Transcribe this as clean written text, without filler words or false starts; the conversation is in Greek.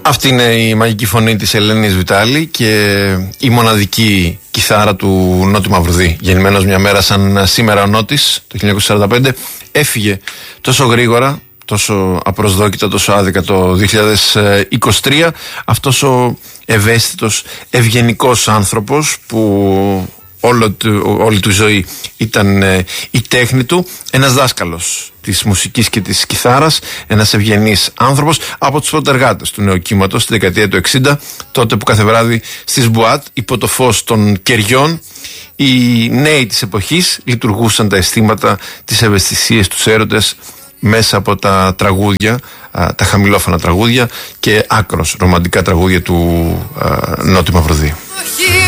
Αυτή είναι η μαγική φωνή της Ελένης Βιτάλη και η μοναδική κιθάρα του Νότι Μαυρουδή. Γεννημένος μια μέρα σαν σήμερα ο Νότης, το 1945, έφυγε τόσο γρήγορα, τόσο απροσδόκητα, τόσο άδικα το 2023. Αυτός ο ευαίσθητος, ευγενικός άνθρωπος που όλη του ζωή ήταν η τέχνη του, ένας δάσκαλος της μουσικής και της κιθάρας, ένας ευγενής άνθρωπος, από τους πρωτεργάτες του νέου κύματος στη δεκαετία του 60, τότε που κάθε βράδυ στις μπουάτ υπό το φως των κεριών οι νέοι της εποχής λειτουργούσαν τα αισθήματα, τις ευαισθησίες, τους έρωτες μέσα από τα τραγούδια, τα χαμηλόφωνα τραγούδια και άκρος ρομαντικά τραγούδια του Νότι Μαυρουδή.